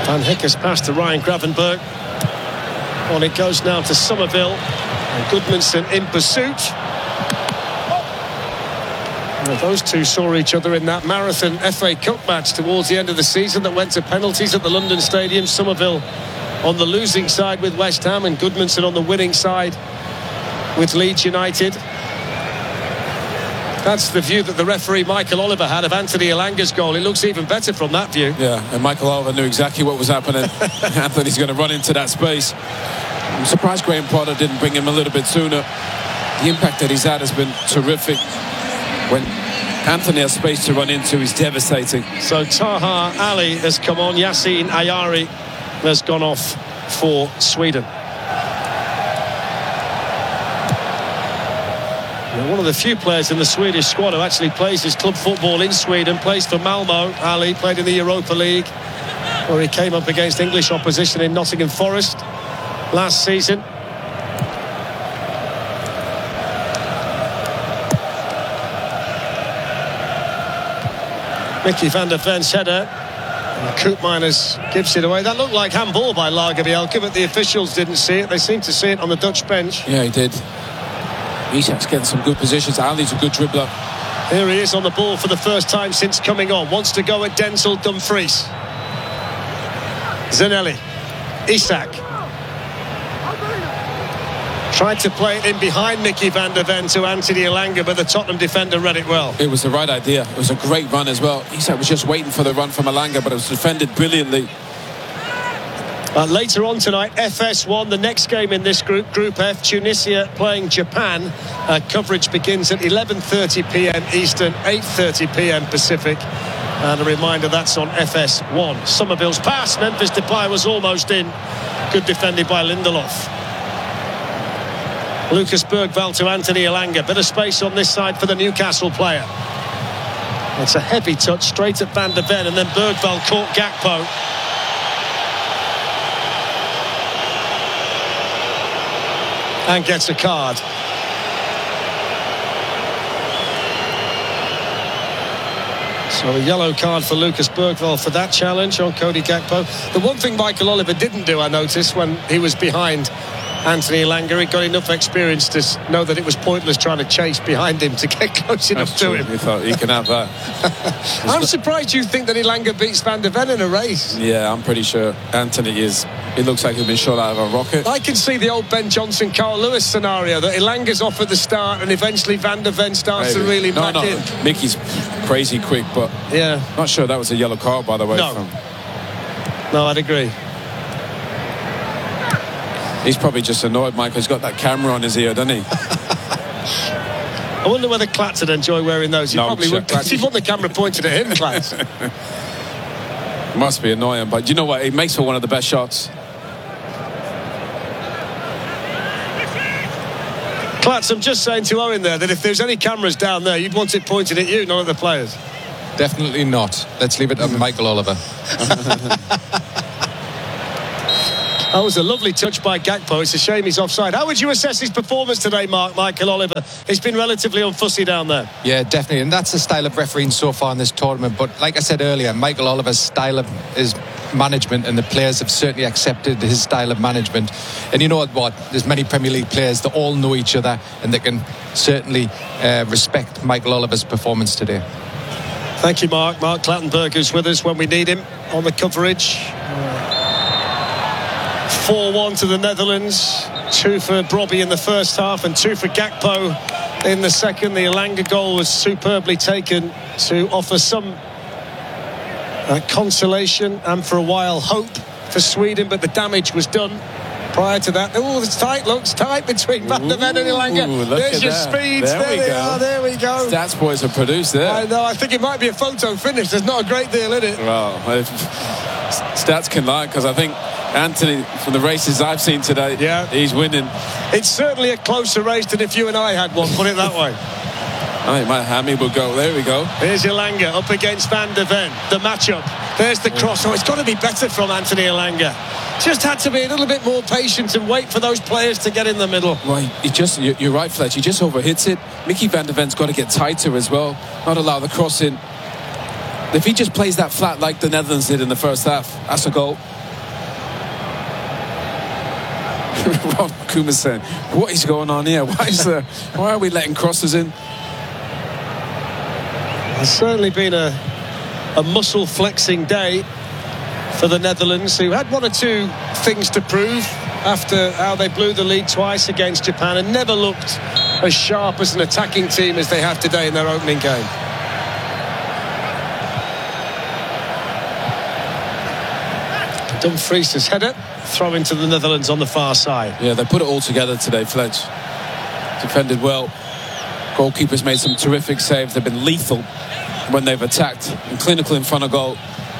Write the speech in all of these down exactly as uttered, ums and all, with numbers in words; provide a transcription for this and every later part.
Van Hickers pass to Ryan Gravenberch. On it goes now to Somerville. And Goodmanson in pursuit. Well, those two saw each other in that marathon F A Cup match towards the end of the season that went to penalties at the London Stadium. Somerville on the losing side with West Ham, and Goodmanson on the winning side with Leeds United. That's the view that the referee Michael Oliver had of Anthony Elanga's goal. It looks even better from that view. Yeah, and Michael Oliver knew exactly what was happening. Anthony's going to run into that space. I'm surprised Graham Potter didn't bring him a little bit sooner. The impact that he's had has been terrific. When Anthony has space to run into, he's devastating. So Taha Ali has come on. Yassine Ayari has gone off for Sweden. One of the few players in the Swedish squad who actually plays his club football in Sweden, plays for Malmo. Ali played in the Europa League, where he came up against English opposition in Nottingham Forest last season. Mickey van der Ven's header. Koopmeiners gives it away. That looked like handball by Lagerbielke, but the officials didn't see it. They seemed to see it on the Dutch bench. Yeah, he did. Isak's getting some good positions. Ali's a good dribbler. Here he is on the ball for the first time since coming on. Wants to go at Denzel Dumfries. Zanelli. Isak. Tried to play it in behind Mickey van der Ven to Anthony Elanga, but the Tottenham defender read it well. It was the right idea. It was a great run as well. Isak was just waiting for the run from Elanga, but it was defended brilliantly. Uh, later on tonight, F S one, the next game in this group, Group F, Tunisia playing Japan. Uh, coverage begins at eleven thirty p m Eastern, eight thirty p m Pacific. And a reminder, that's on F S one. Somerville's pass, Memphis Depay was almost in. Good defended by Lindelof. Lucas Bergvall to Anthony Elanga. Bit of space on this side for the Newcastle player. It's a heavy touch straight at Van der Ven, and then Bergvall caught Gakpo. And gets a card. So a yellow card for Lucas Bergvall for that challenge on Cody Gakpo. The one thing Michael Oliver didn't do, I noticed, when he was behind Anthony Elanga, he got enough experience to know that it was pointless trying to chase behind him to get close enough That's to true. him. He thought he can have that. I'm not... surprised you think that Elanga beats Van der Ven in a race. Yeah, I'm pretty sure Anthony is. It looks like he's been shot out of a rocket. I can see the old Ben Johnson, Carl Lewis scenario, that Elanga's off at the start and eventually Van der Ven starts Maybe. to really no, back no. in. Mickey's crazy quick, but yeah, not sure that was a yellow card, by the way. No, from... no, I'd agree. He's probably just annoyed, Michael. He's got that camera on his ear, doesn't he? I wonder whether Klatz would enjoy wearing those. He no, probably sure. would. He'd want the camera pointed at him, Klatz. Must be annoying, but you know what? It makes for one of the best shots. Klatz, I'm just saying to Owen there that if there's any cameras down there, you'd want it pointed at you, not at the players. Definitely not. Let's leave it up to Michael Oliver. That was a lovely touch by Gakpo. It's a shame he's offside. How would you assess his performance today, Mark, Michael Oliver? He's been relatively unfussy down there. Yeah, definitely. And that's the style of refereeing so far in this tournament. But like I said earlier, Michael Oliver's style of his management, and the players have certainly accepted his style of management. And you know what? There's many Premier League players that all know each other, and they can certainly uh, respect Michael Oliver's performance today. Thank you, Mark. Mark Clattenburg, who's with us when we need him on the coverage. four one to the Netherlands. Two for Brobby in the first half and two for Gakpo in the second. The Elanga goal was superbly taken to offer some uh, consolation and for a while hope for Sweden, but the damage was done prior to that. Oh, it's tight, looks tight between Van der Ven and Elanga. Ooh, There's your that. speeds. There, there we they go. are. There we go. Stats boys have produced there. I know. I think it might be a photo finish. There's not a great deal in it. Well, if stats can lie, because I think Anthony, from the races I've seen today, yeah, he's winning. It's certainly a closer race than if you and I had one, put it that way. I think my hammy will go. There we go. Here's Elanga up against Van der Ven. The matchup. There's the cross. Oh, it's got to be better from Anthony Elanga. Just had to be a little bit more patient and wait for those players to get in the middle. Well, he just, you're right, Fletch. He just overhits it. Mickey van der Ven's got to get tighter as well. Not allow the cross in. If he just plays that flat like the Netherlands did in the first half, that's a goal. Ron Koeman saying, what is going on here? Why is there, why are we letting crosses in? It's certainly been a, a muscle flexing day for the Netherlands, who had one or two things to prove after how they blew the lead twice against Japan and never looked as sharp as an attacking team as they have today in their opening game. Dumfries' header, throw into the Netherlands on the far side. Yeah, they put it all together today, Fletch. Defended well. Goalkeepers made some terrific saves. They've been lethal when they've attacked and clinical in front of goal.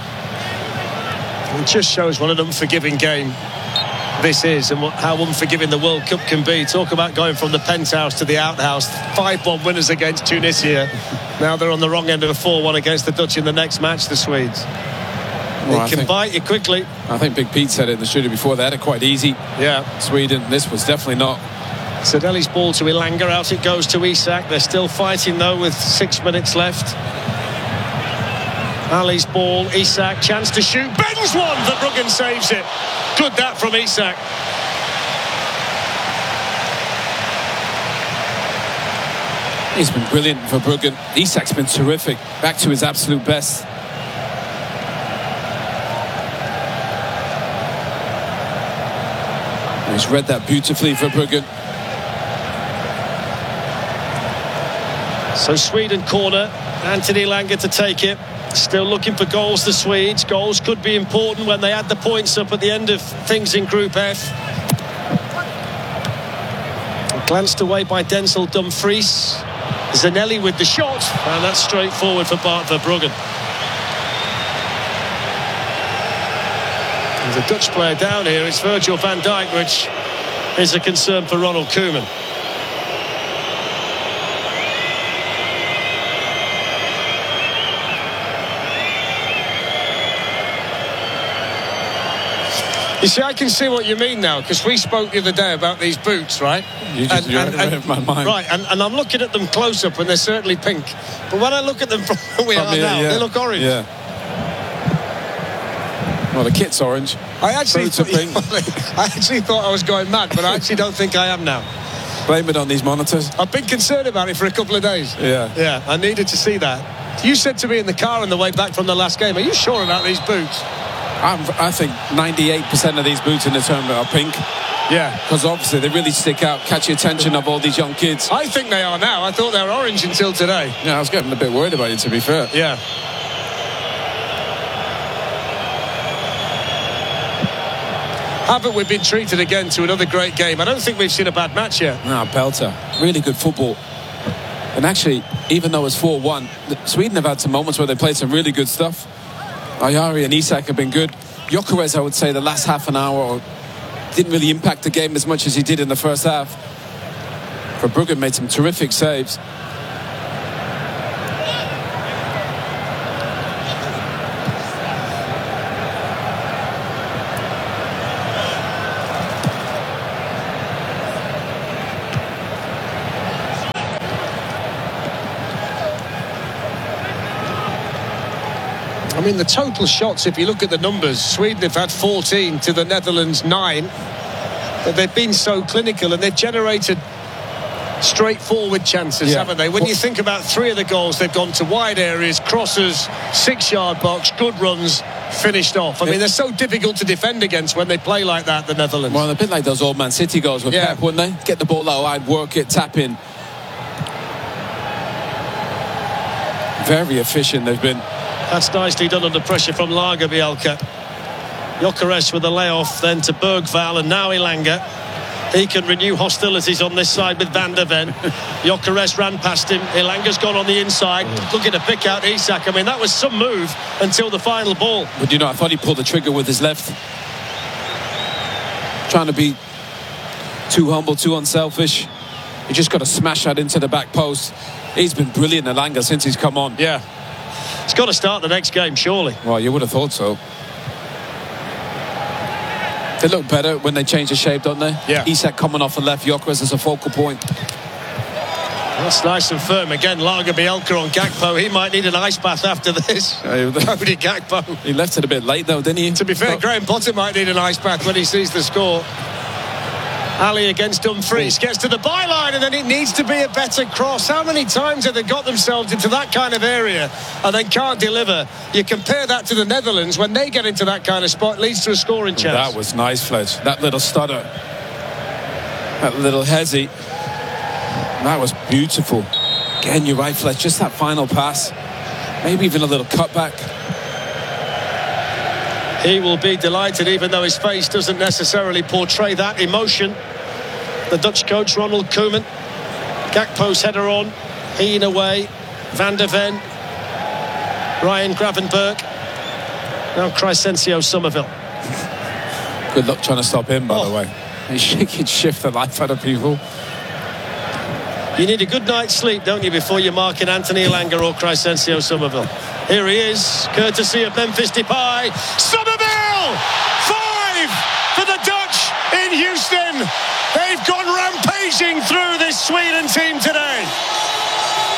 It just shows what an unforgiving game this is and what, how unforgiving the World Cup can be. Talk about going from the penthouse to the outhouse. five one winners against Tunisia. Now they're on the wrong end of a four one against the Dutch in the next match, the Swedes. Well, they can think, bite you quickly. I think Big Pete said it in the studio before. They had it quite easy. Yeah. Sweden, this was definitely not. Sadeli's ball to Elanga. Out it goes to Isak. They're still fighting, though, with six minutes left. Ali's ball. Isak. Chance to shoot. Bends one. Verbruggen saves it. Good that from Isak. He's been brilliant, Verbruggen. Isak's been terrific. Back to his absolute best. He's read that beautifully, Verbruggen. So Sweden corner. Anthony Elanga to take it. Still looking for goals, the Swedes. Goals could be important when they add the points up at the end of things in Group F. Glanced away by Denzel Dumfries. Zanelli with the shot. And that's straightforward for Bart Verbruggen. There's a Dutch player down here. It's Virgil van Dijk, which is a concern for Ronald Koeman. You see, I can see what you mean now, because we spoke the other day about these boots, right? You just and, and, and, my mind. Right, and, and I'm looking at them close up, and they're certainly pink. But when I look at them from where we from are here, now, yeah. they look orange. Yeah. Well, the kit's orange. I actually, Boots are pink. I actually thought I was going mad, but I actually don't think I am now. Blame it on these monitors. I've been concerned about it for a couple of days. Yeah. Yeah, I needed to see that. You said to me in the car on the way back from the last game, are you sure about these boots? I'm, I think ninety-eight percent of these boots in the tournament are pink. Yeah. Because obviously they really stick out, catch the attention of all these young kids. I think they are now. I thought they were orange until today. Yeah, I was getting a bit worried about you, to be fair. Yeah. Haven't we been treated again to another great game? I don't think we've seen a bad match yet. No, belter. Really good football. And actually, even though it's four one, Sweden have had some moments where they played some really good stuff. Ayari and Isak have been good. Gyökeres, I would say, the last half an hour didn't really impact the game as much as he did in the first half. Verbruggen made some terrific saves. I mean, the total shots, if you look at the numbers, Sweden have had fourteen to the Netherlands nine. But they've been so clinical and they've generated straightforward chances, yeah. haven't they? When you think about three of the goals, they've gone to wide areas, crosses, six-yard box, good runs, finished off. I mean, they're so difficult to defend against when they play like that, the Netherlands. Well, a bit like those old Man City goals with yeah. Pep, wouldn't they? Get the ball out wide, work it, tap in. Very efficient they've been. That's nicely done under pressure from Lagerbielke. Gyökeres with a layoff, then to Bergvall, and now Elanga. He can renew hostilities on this side with Van der Ven. Gyökeres ran past him. Elanga's gone on the inside, looking to pick out Isak. I mean, that was some move until the final ball. But you know, I thought he pulled the trigger with his left. Trying to be too humble, too unselfish. He just got to smash that into the back post. He's been brilliant, Elanga, since he's come on. Yeah. It's got to start the next game, surely. Well, you would have thought so. They look better when they change the shape, don't they? Yeah. Isak coming off the left, Gyökeres as a focal point. That's nice and firm. Again, Lagerbielke on Gakpo. He might need an ice bath after this. Cody Gakpo. He left it a bit late, though, didn't he? To be fair, oh. Graham Potter might need an ice bath when he sees the score. Ali against Dumfries, gets to the byline, and then it needs to be a better cross. How many times have they got themselves into that kind of area and then can't deliver? You compare that to the Netherlands, when they get into that kind of spot, it leads to a scoring chance. That was nice, Fledge. That little stutter, that little hezzy, that was beautiful. Again, you're right, Fletch, just that final pass, maybe even a little cutback. He will be delighted, even though his face doesn't necessarily portray that emotion. The Dutch coach, Ronald Koeman. Gakpo's header on, Heen away, Van der Ven, Ryan Gravenberch, now Crescencio Somerville. Good luck trying to stop him, by oh. the way. He can shift the life out of people. You need a good night's sleep, don't you, before you're marking Anthony Elanga or Crescencio Somerville. Here he is, courtesy of Memphis Depay. Somerville! Five for the Dutch in Houston. They've gone rampaging through this Sweden team today.